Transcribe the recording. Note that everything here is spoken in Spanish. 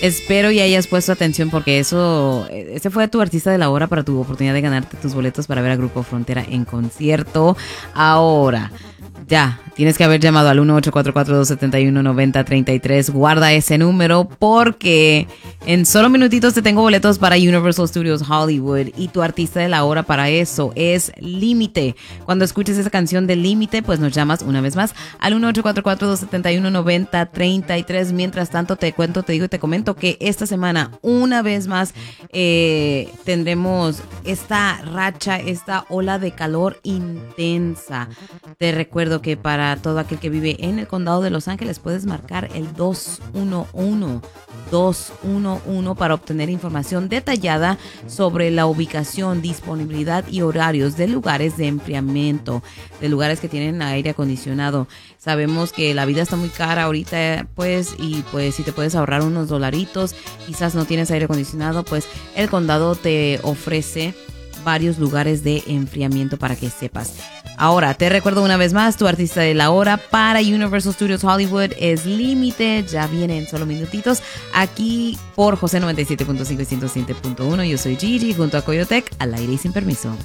Espero y hayas puesto atención porque ese fue tu artista de la hora para tu oportunidad de ganarte tus boletos para ver a Grupo Frontera en concierto. Ahora, ya, tienes que haber llamado al 1-844-271-9033. Guarda ese número porque en solo minutitos te tengo boletos para Universal Studios Hollywood y tu artista de la hora para eso es Límite. Cuando escuches esa canción de Límite, pues nos llamas una vez más al 1-844-271-9033. Mientras tanto, te digo y te comento que esta semana, una vez más, tendremos esta racha, esta ola de calor intensa. Te recuerdo que para todo aquel que vive en el condado de Los Ángeles puedes marcar el 211 para obtener información detallada sobre la ubicación, disponibilidad y horarios de lugares de enfriamiento, de lugares que tienen aire acondicionado. Sabemos que la vida está muy cara ahorita, pues, y pues si te puedes ahorrar unos dolaritos, quizás no tienes aire acondicionado, pues el condado te ofrece varios lugares de enfriamiento para que sepas. Ahora, te recuerdo una vez más, tu artista de la hora para Universal Studios Hollywood es Límite. Ya viene en solo minutitos aquí por José 97.5 y 107.1. Yo soy Gigi junto a Coyotec, al aire y sin permiso.